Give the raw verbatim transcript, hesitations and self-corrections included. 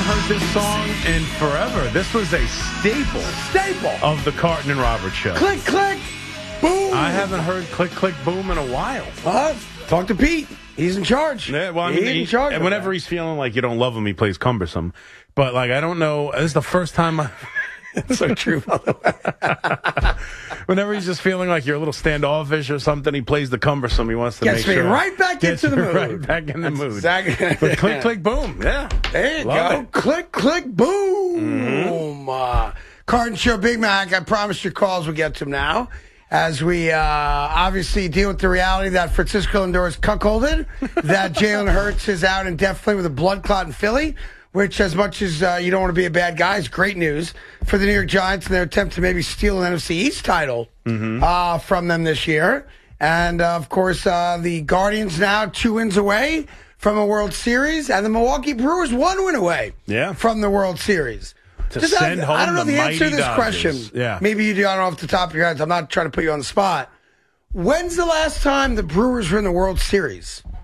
heard this song in forever. This was a staple. Staple. Of the Carton and Roberts show. Click, click, boom. I haven't heard click, click, boom in a while. Uh, talk to Pete. He's in charge. Yeah, well, I he's mean, in he, charge. And whenever he's feeling like you don't love him, he plays cumbersome. But, like, I don't know. This is the first time I... So true, by the way. Whenever he's just feeling like you're a little standoffish or something, he plays the cumbersome. He wants to Gets make me sure. right back Gets into the you mood. Right back in the That's mood. Exactly. But click, click, boom. Yeah. There you Love go. it. Click, click, boom. Mm-hmm. Uh, Carton Show, Big Mac. I promised your calls. We'll get to them now. As we uh, obviously deal with the reality that Francisco Lindor is cuckolded, that Jalen Hurts is out indefinitely with a blood clot in Philly, which, as much as uh, you don't want to be a bad guy, is great news for the New York Giants in their attempt to maybe steal an N F C East title mm-hmm. uh, from them this year. And, uh, of course, uh, the Guardians now two wins away from a World Series, and the Milwaukee Brewers one win away yeah. from the World Series. To Just send I, home I don't know the the answer to this Dodgers. question. Yeah. Maybe you do. I don't know off the top of your heads. I'm not trying to put you on the spot. When's the last time the Brewers were in the World Series?